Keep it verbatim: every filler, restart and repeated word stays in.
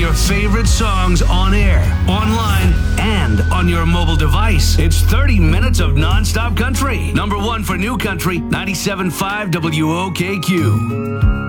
your favorite songs on air, online, and on your mobile device. It's thirty minutes of non-stop country. Number one for new country, ninety-seven point five W O K Q.